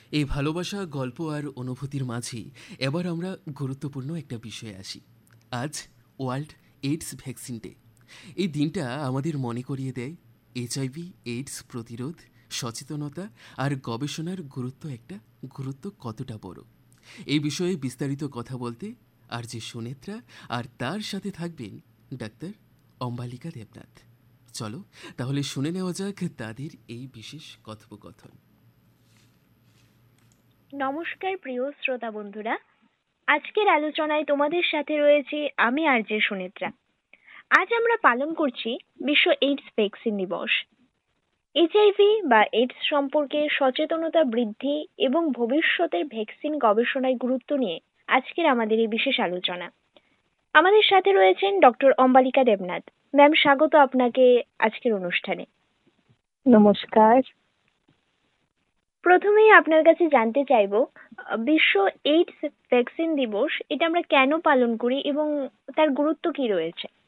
এই ভালোবাসা, গল্প আর অনুভূতির মাঝেই এবার আমরা গুরুত্বপূর্ণ একটা বিষয়ে আসি। আজ ওয়ার্ল্ড এইডস ভ্যাকসিন ডে। এই দিনটা আমাদের মনে করিয়ে দেয় এইচআইভি এইডস প্রতিরোধ, সচেতনতা আর গবেষণার গুরুত্ব কতটা বড়। এই বিষয়ে বিস্তারিত কথা বলতে আর যে সুনেত্রা আর তার সাথে থাকবেন ডাক্তার অম্বালিকা দেবনাথ। চলো তাহলে শুনে নেওয়া যাক তাদের এই বিশেষ কথোপকথন। নমস্কার প্রিয় শ্রোতা বন্ধুরা, আজকের আলোচনায় তোমাদের সাথে রয়েছি আমি আরজে সুনেত্রা। আজ আমরা পালন করছি বিশ্ব এইডস ভ্যাকসিন দিবস। এইচআইভি বা এইডস সম্পর্কে সচেতনতা বৃদ্ধি এবং ভবিষ্যতের ভ্যাকসিন গবেষণায় গুরুত্ব নিয়ে আজকের আমাদের এই বিশেষ আলোচনা। আমাদের সাথে রয়েছেন ডক্টর অম্বালিকা দেবনাথ। ম্যাম, স্বাগত আপনাকে আজকের অনুষ্ঠানে। নমস্কার। প্রথমেই আপনার কাছে জানতে চাইবো, বিশ্ব এইডস ভ্যাকসিন দিবস এটা আমরা কেন পালন করি এবং তার গুরুত্ব কি রয়েছে?